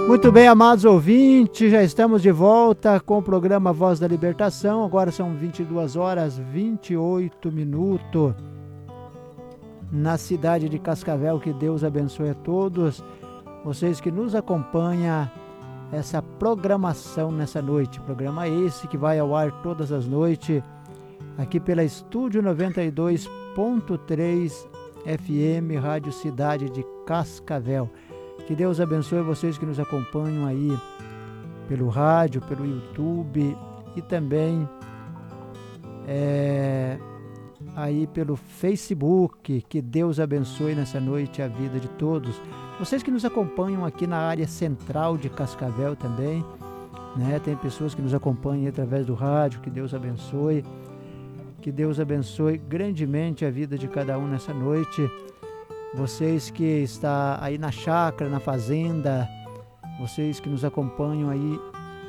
Muito bem, amados ouvintes, já estamos de volta com o programa Voz da Libertação. Agora são 22 horas 28 minutos na cidade de Cascavel. Que Deus abençoe a todos vocês que nos acompanham essa programação nessa noite. Programa esse que vai ao ar todas as noites aqui pela Estúdio 92.3 FM, Rádio Cidade de Cascavel. Que Deus abençoe vocês que nos acompanham aí pelo rádio, pelo YouTube e também aí pelo Facebook. Que Deus abençoe nessa noite a vida de todos. Vocês que nos acompanham aqui na área central de Cascavel também, né? Tem pessoas que nos acompanham através do rádio. Que Deus abençoe. Que Deus abençoe grandemente a vida de cada um nessa noite. Vocês que estão aí na chácara, na fazenda, vocês que nos acompanham aí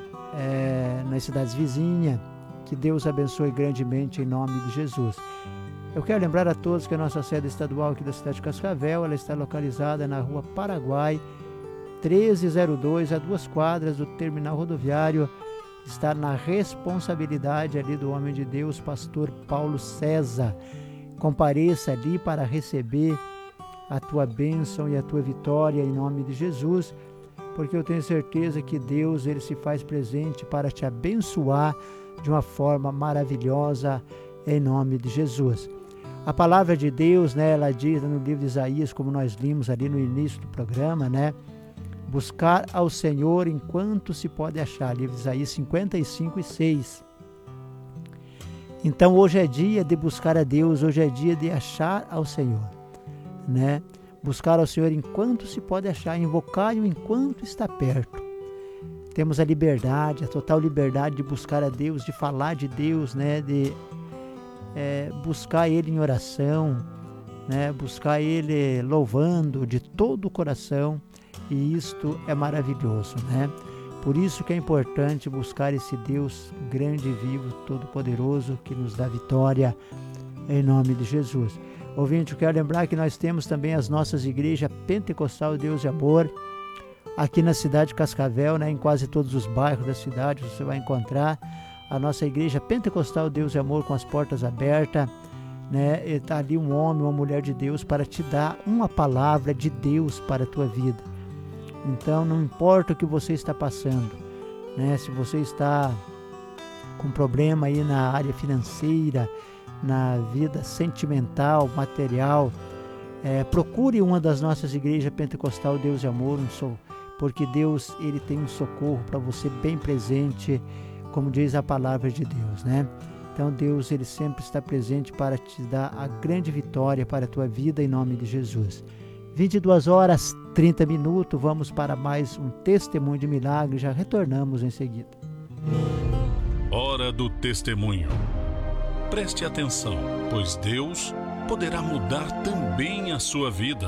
nas cidades vizinhas, que Deus abençoe grandemente em nome de Jesus. Eu quero lembrar a todos que a nossa sede estadual aqui da cidade de Cascavel, ela está localizada na Rua Paraguai, 1302, a 2 quadras do terminal rodoviário. Está na responsabilidade ali do homem de Deus, pastor Paulo César. Compareça ali para receber a tua bênção e a tua vitória em nome de Jesus, porque eu tenho certeza que Deus, ele se faz presente para te abençoar de uma forma maravilhosa em nome de Jesus. A palavra de Deus, né, ela diz no livro de Isaías, como nós limos ali no início do programa, né, buscar ao Senhor enquanto se pode achar, livro de Isaías 55:6. Então hoje é dia de buscar a Deus, hoje é dia de achar ao Senhor, né? Buscar ao Senhor enquanto se pode achar, invocar-o enquanto está perto. Temos a liberdade, a total liberdade de buscar a Deus, de falar de Deus, né? De buscar Ele em oração, né? Buscar Ele louvando de todo o coração, e isto é maravilhoso, né? Por isso que é importante buscar esse Deus grande e vivo, todo-poderoso, que nos dá vitória em nome de Jesus. Ouvinte, eu quero lembrar que nós temos também as nossas igrejas Pentecostal Deus e Amor, aqui na cidade de Cascavel, né? Em quase todos os bairros da cidade você vai encontrar a nossa igreja Pentecostal Deus e Amor com as portas abertas, né? Está ali um homem, uma mulher de Deus para te dar uma palavra de Deus para a tua vida. Então não importa o que você está passando, né? Se você está com problema aí na área financeira, na vida sentimental, material, procure uma das nossas igrejas Pentecostal Deus e Amor, porque Deus, ele tem um socorro para você bem presente, como diz a palavra de Deus, né? Então Deus, ele sempre está presente para te dar a grande vitória para a tua vida em nome de Jesus. 22 horas 30 minutos, vamos para mais um testemunho de milagre, já retornamos em seguida. Hora do testemunho. Preste atenção, pois Deus poderá mudar também a sua vida.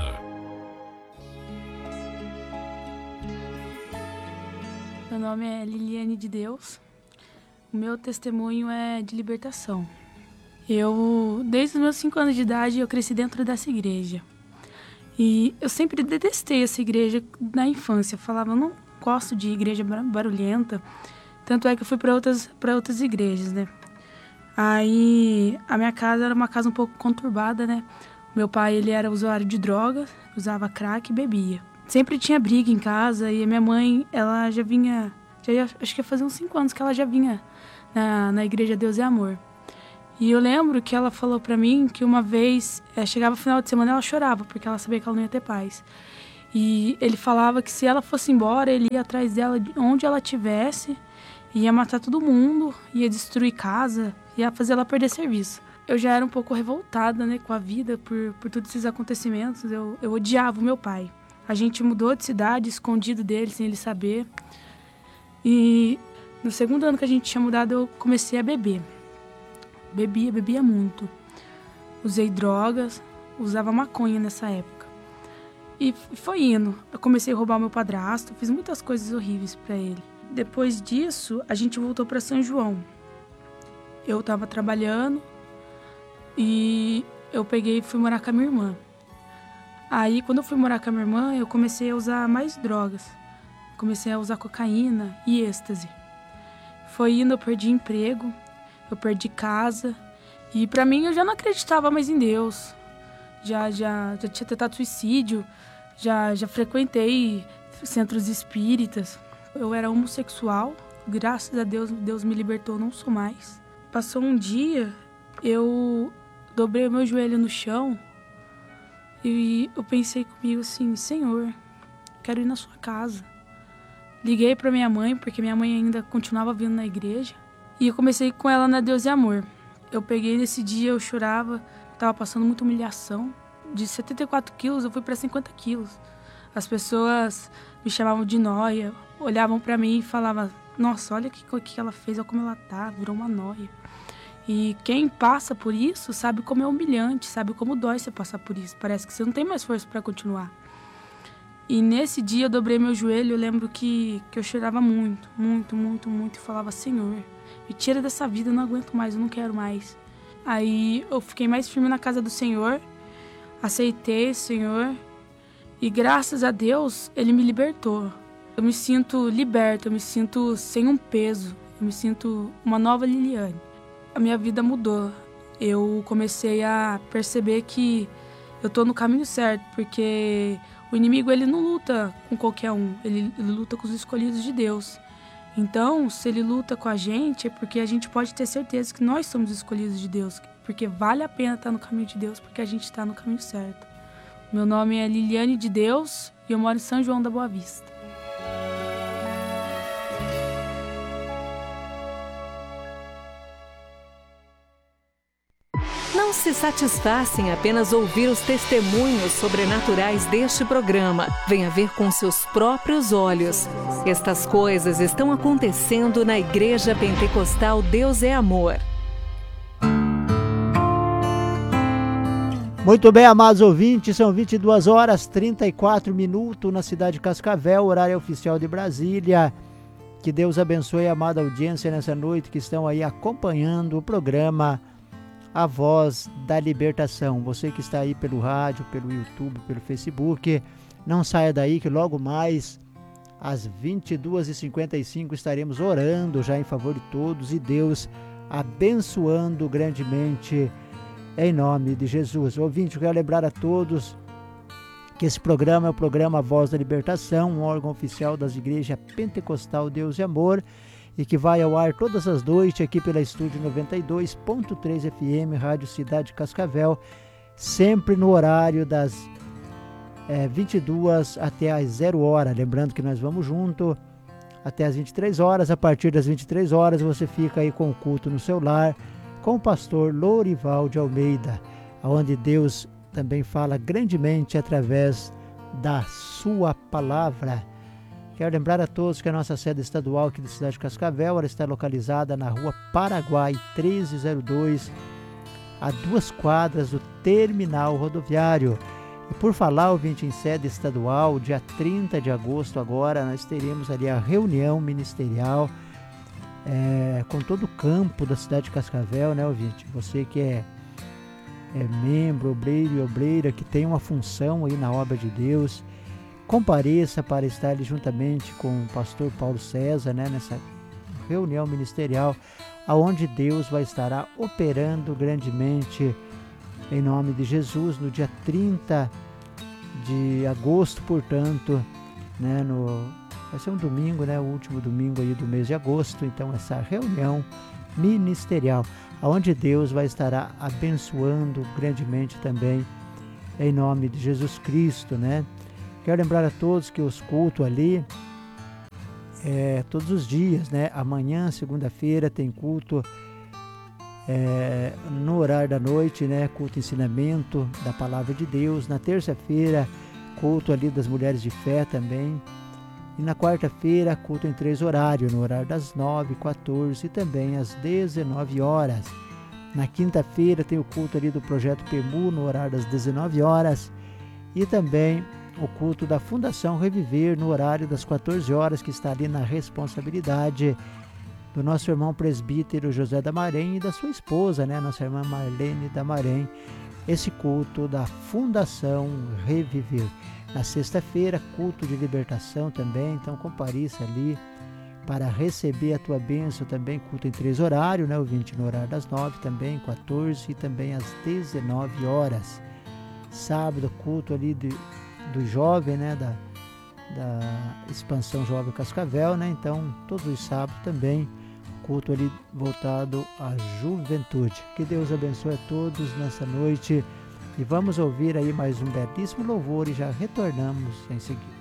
Meu nome é Liliane de Deus. O meu testemunho é de libertação. Desde os meus 5 anos de idade, eu cresci dentro dessa igreja. E eu sempre detestei essa igreja na infância. Eu falava, eu não gosto de igreja barulhenta. Tanto é que eu fui para outras igrejas, né? Aí, a minha casa era uma casa um pouco conturbada, né? Meu pai, ele era usuário de drogas, usava crack e bebia. Sempre tinha briga em casa e a minha mãe, ela acho que ia fazer uns 5 anos que ela já vinha na igreja Deus e Amor. E eu lembro que ela falou pra mim que uma vez, chegava o final de semana, ela chorava, porque ela sabia que ela não ia ter paz. E ele falava que se ela fosse embora, ele ia atrás dela onde ela estivesse, ia matar todo mundo, ia destruir casa, ia fazer ela perder serviço. Eu já era um pouco revoltada, né, com a vida por todos esses acontecimentos. Eu odiava o meu pai. A gente mudou de cidade, escondido dele, sem ele saber. E no segundo ano que a gente tinha mudado, eu comecei a beber. Bebia muito. Usei drogas, usava maconha nessa época. E foi indo. Eu comecei a roubar o meu padrasto, fiz muitas coisas horríveis pra ele. Depois disso, a gente voltou pra São João. Eu tava trabalhando e eu peguei e fui morar com a minha irmã. Aí, quando eu fui morar com a minha irmã, eu comecei a usar mais drogas. comecei a usar cocaína e êxtase. Foi indo, eu perdi emprego, eu perdi casa. E pra mim eu já não acreditava mais em Deus. Já tinha tentado suicídio, já frequentei centros espíritas. Eu era homossexual, graças a Deus, Deus me libertou, não sou mais. Passou um dia, eu dobrei meu joelho no chão e eu pensei comigo assim, Senhor, quero ir na sua casa. Liguei pra minha mãe, porque minha mãe ainda continuava vindo na igreja, e eu comecei com ela na Deus e Amor. Eu peguei nesse dia, eu chorava, estava passando muita humilhação. De 74 quilos, eu fui para 50 quilos. As pessoas me chamavam de nóia, olhavam para mim e falavam, nossa, olha o que ela fez, olha como ela tá, virou uma nóia. E quem passa por isso sabe como é humilhante, sabe como dói você passar por isso. Parece que você não tem mais força para continuar. E nesse dia eu dobrei meu joelho, eu lembro que eu chorava muito, muito, muito, muito, e falava, Senhor, me tira dessa vida, eu não aguento mais, eu não quero mais. Aí eu fiquei mais firme na casa do Senhor, aceitei o Senhor, e graças a Deus, Ele me libertou. Eu me sinto liberta, eu me sinto sem um peso, eu me sinto uma nova Liliane. A minha vida mudou, eu comecei a perceber que eu tô no caminho certo, porque o inimigo ele não luta com qualquer um, ele luta com os escolhidos de Deus. Então, se ele luta com a gente, é porque a gente pode ter certeza que nós somos escolhidos de Deus, porque vale a pena estar no caminho de Deus, porque a gente está no caminho certo. Meu nome é Liliane de Deus e eu moro em São João da Boa Vista. Não se satisfaça em apenas ouvir os testemunhos sobrenaturais deste programa. Venha ver com seus próprios olhos. Estas coisas estão acontecendo na Igreja Pentecostal Deus é Amor. Muito bem, amados ouvintes, são 22 horas 34 minutos na cidade de Cascavel, horário oficial de Brasília. Que Deus abençoe a amada audiência nessa noite que estão aí acompanhando o programa A Voz da Libertação. Você que está aí pelo rádio, pelo YouTube, pelo Facebook, não saia daí que logo mais às 22h55 estaremos orando já em favor de todos e Deus abençoando grandemente em nome de Jesus. Ouvinte, eu quero lembrar a todos que esse programa é o programa A Voz da Libertação, um órgão oficial das igrejas Pentecostal Deus e Amor, e que vai ao ar todas as noites aqui pela Estúdio 92.3 FM, Rádio Cidade Cascavel, sempre no horário das 22 até as 0 horas. Lembrando que nós vamos junto até as 23 horas. A partir das 23 horas você fica aí com o culto no seu lar, com o pastor Lorival de Almeida, onde Deus também fala grandemente através da sua palavra. Quero lembrar a todos que a nossa sede estadual aqui da cidade de Cascavel, ela está localizada na rua Paraguai 1302, a 2 quadras do terminal rodoviário. E por falar, ouvinte, em sede estadual, dia 30 de agosto agora, nós teremos ali a reunião ministerial com todo o campo da cidade de Cascavel, né, ouvinte? Você que é membro, obreiro e obreira, que tem uma função aí na obra de Deus, compareça para estar ali juntamente com o pastor Paulo César, né, nessa reunião ministerial, aonde Deus vai estar operando grandemente em nome de Jesus, no dia 30 de agosto, portanto, né, vai ser um domingo, né, o último domingo aí do mês de agosto, então essa reunião ministerial, aonde Deus vai estar abençoando grandemente também em nome de Jesus Cristo, né? Quero lembrar a todos que os cultos ali todos os dias, né? Amanhã, segunda-feira, tem culto no horário da noite, né? Culto ensinamento da palavra de Deus. Na terça-feira, culto ali das mulheres de fé também. E na quarta-feira, culto em 3 horários, no horário das 9, 14 e também às 19 horas. Na quinta-feira tem o culto ali do Projeto PEMU, no horário das 19 horas. E também o culto da Fundação Reviver, no horário das 14 horas, que está ali na responsabilidade do nosso irmão presbítero José Damarém e da sua esposa, né, nossa irmã Marlene Damarém. esse culto da Fundação Reviver. Na sexta-feira, culto de libertação também, então compareça ali para receber a tua bênção também, culto em 3 horários, né? O 20 no horário das 9, também 14 e também às 19 horas. Sábado, culto ali do jovem, né? Da Expansão Jovem Cascavel, né? Então, todos os sábados também, culto ali voltado à juventude. Que Deus abençoe a todos nessa noite e vamos ouvir aí mais um belíssimo louvor e já retornamos em seguida.